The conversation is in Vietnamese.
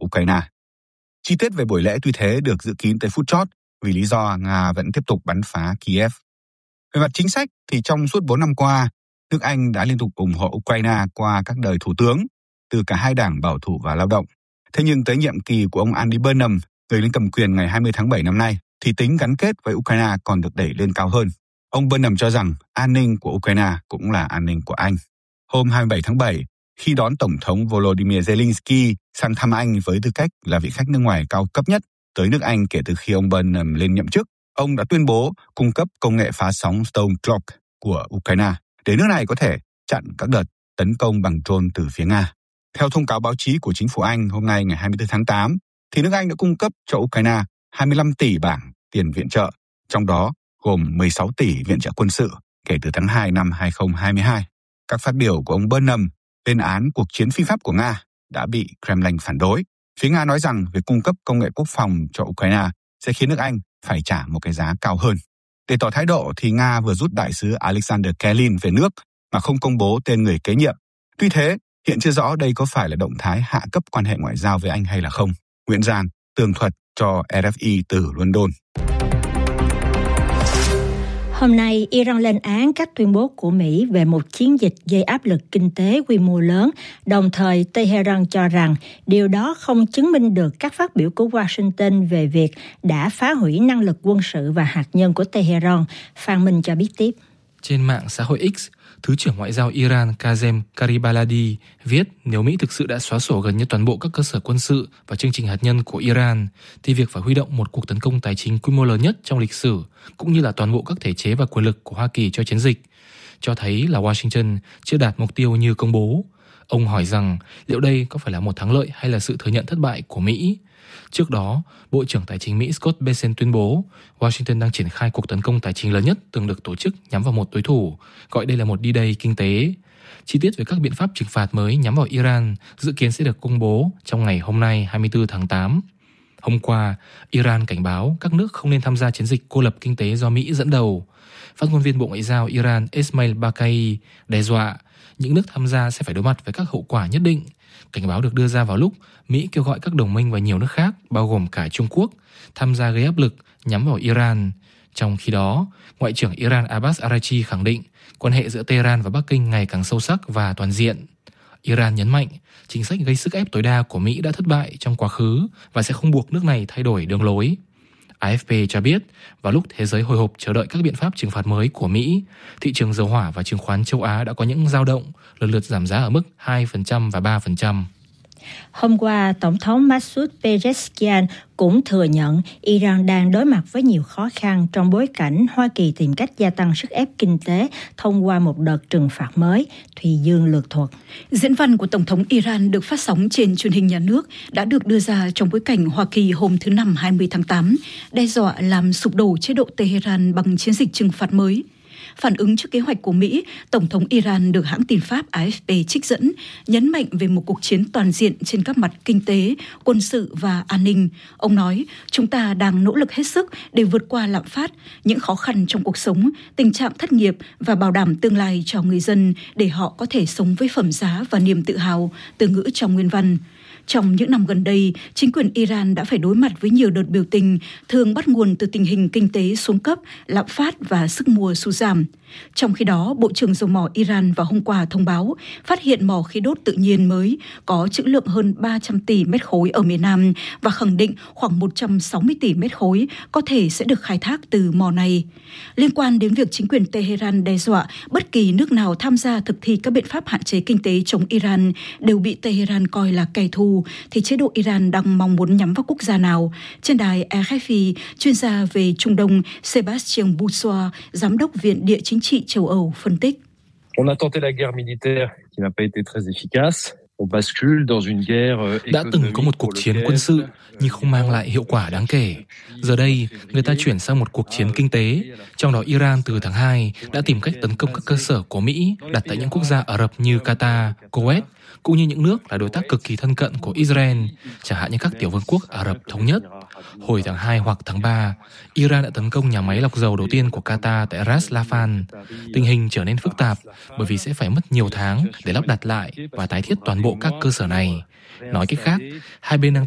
Ukraine. Chi tiết về buổi lễ tuy thế được giữ kín tới phút chót vì lý do Nga vẫn tiếp tục bắn phá Kiev. Về mặt chính sách thì trong suốt 4 năm qua, nước Anh đã liên tục ủng hộ Ukraine qua các đời thủ tướng từ cả hai đảng bảo thủ và lao động. Thế nhưng tới nhiệm kỳ của ông Andy Burnham, người lên cầm quyền ngày 20 tháng 7 năm nay, thì tính gắn kết với Ukraine còn được đẩy lên cao hơn. Ông Burnham cho rằng an ninh của Ukraine cũng là an ninh của Anh. Hôm 27 tháng 7, khi đón Tổng thống Volodymyr Zelensky sang thăm Anh với tư cách là vị khách nước ngoài cao cấp nhất tới nước Anh kể từ khi ông Burnham lên nhậm chức, ông đã tuyên bố cung cấp công nghệ phá sóng Stormcloak của Ukraine để nước này có thể chặn các đợt tấn công bằng drone từ phía Nga. Theo thông cáo báo chí của chính phủ Anh hôm nay ngày 24 tháng 8, thì nước Anh đã cung cấp cho Ukraine 25 tỷ bảng tiền viện trợ, trong đó gồm 16 tỷ viện trợ quân sự kể từ tháng 2 năm 2022. Các phát biểu của ông Burnham lên án cuộc chiến phi pháp của Nga đã bị Kremlin phản đối. Phía Nga nói rằng việc cung cấp công nghệ quốc phòng cho Ukraine sẽ khiến nước Anh phải trả một cái giá cao hơn. Để tỏ thái độ thì Nga vừa rút đại sứ Alexander Kelin về nước mà không công bố tên người kế nhiệm. Tuy thế, hiện chưa rõ đây có phải là động thái hạ cấp quan hệ ngoại giao với Anh hay là không. Nguyễn Giang tường thuật cho RFI từ London. Hôm nay, Iran lên án các tuyên bố của Mỹ về một chiến dịch gây áp lực kinh tế quy mô lớn, đồng thời Tehran cho rằng điều đó không chứng minh được các phát biểu của Washington về việc đã phá hủy năng lực quân sự và hạt nhân của Tehran. Phan Minh cho biết tiếp. Trên mạng xã hội X, Thứ trưởng Ngoại giao Iran Kazem Garibaldi viết nếu Mỹ thực sự đã xóa sổ gần như toàn bộ các cơ sở quân sự và chương trình hạt nhân của Iran, thì việc phải huy động một cuộc tấn công tài chính quy mô lớn nhất trong lịch sử, cũng như là toàn bộ các thể chế và quyền lực của Hoa Kỳ cho chiến dịch, cho thấy là Washington chưa đạt mục tiêu như công bố. Ông hỏi rằng liệu đây có phải là một thắng lợi hay là sự thừa nhận thất bại của Mỹ? Trước đó, Bộ trưởng Tài chính Mỹ Scott Bessent tuyên bố Washington đang triển khai cuộc tấn công tài chính lớn nhất từng được tổ chức nhắm vào một đối thủ, gọi đây là một D-Day kinh tế. Chi tiết về các biện pháp trừng phạt mới nhắm vào Iran dự kiến sẽ được công bố trong ngày hôm nay 24 tháng 8. Hôm qua, Iran cảnh báo các nước không nên tham gia chiến dịch cô lập kinh tế do Mỹ dẫn đầu. Phát ngôn viên Bộ Ngoại giao Iran Esmail Bakai đe dọa những nước tham gia sẽ phải đối mặt với các hậu quả nhất định. Cảnh báo được đưa ra vào lúc Mỹ kêu gọi các đồng minh và nhiều nước khác, bao gồm cả Trung Quốc, tham gia gây áp lực nhắm vào Iran. Trong khi đó, Ngoại trưởng Iran Abbas Araghchi khẳng định quan hệ giữa Tehran và Bắc Kinh ngày càng sâu sắc và toàn diện. Iran nhấn mạnh chính sách gây sức ép tối đa của Mỹ đã thất bại trong quá khứ và sẽ không buộc nước này thay đổi đường lối. AFP cho biết, vào lúc thế giới hồi hộp chờ đợi các biện pháp trừng phạt mới của Mỹ, thị trường dầu hỏa và chứng khoán châu Á đã có những dao động, lần lượt giảm giá ở mức 2% và 3%. Hôm qua, Tổng thống Masoud Pezeshkian cũng thừa nhận Iran đang đối mặt với nhiều khó khăn trong bối cảnh Hoa Kỳ tìm cách gia tăng sức ép kinh tế thông qua một đợt trừng phạt mới. Thùy Dương lược thuật. Diễn văn của Tổng thống Iran được phát sóng trên truyền hình nhà nước đã được đưa ra trong bối cảnh Hoa Kỳ hôm thứ Năm 20 tháng 8 đe dọa làm sụp đổ chế độ Tehran bằng chiến dịch trừng phạt mới. Phản ứng trước kế hoạch của Mỹ, Tổng thống Iran được hãng tin Pháp AFP trích dẫn, nhấn mạnh về một cuộc chiến toàn diện trên các mặt kinh tế, quân sự và an ninh. Ông nói, chúng ta đang nỗ lực hết sức để vượt qua lạm phát, những khó khăn trong cuộc sống, tình trạng thất nghiệp và bảo đảm tương lai cho người dân để họ có thể sống với phẩm giá và niềm tự hào, từ ngữ trong nguyên văn. Trong những năm gần đây, chính quyền Iran đã phải đối mặt với nhiều đợt biểu tình, thường bắt nguồn từ tình hình kinh tế xuống cấp, lạm phát và sức mua sụt giảm. Trong khi đó, Bộ trưởng Dầu mỏ Iran vào hôm qua thông báo phát hiện mỏ khí đốt tự nhiên mới có trữ lượng hơn 300 tỷ mét khối ở miền Nam và khẳng định khoảng 160 tỷ mét khối có thể sẽ được khai thác từ mỏ này. Liên quan đến việc chính quyền Tehran đe dọa bất kỳ nước nào tham gia thực thi các biện pháp hạn chế kinh tế chống Iran đều bị Tehran coi là kẻ thù, thì chế độ Iran đang mong muốn nhắm vào quốc gia nào? Trên đài RFI, chuyên gia về Trung Đông Sébastien Boussois, giám đốc Viện Địa chính trị châu Âu phân tích. On a tenté la guerre militaire qui n'a pas été très efficace. Đã từng có một cuộc chiến quân sự nhưng không mang lại hiệu quả đáng kể. Giờ đây, người ta chuyển sang một cuộc chiến kinh tế, trong đó Iran từ tháng 2 đã tìm cách tấn công các cơ sở của Mỹ đặt tại những quốc gia Ả Rập như Qatar, Kuwait, cũng như những nước là đối tác cực kỳ thân cận của Israel, chẳng hạn như các tiểu vương quốc Ả Rập Thống Nhất. Hồi tháng 2 hoặc tháng 3, Iran đã tấn công nhà máy lọc dầu đầu tiên của Qatar tại Ras Laffan. Tình hình trở nên phức tạp bởi vì sẽ phải mất nhiều tháng để lắp đặt lại và tái thiết toàn bộ các cơ sở này. Nói cách khác, hai bên đang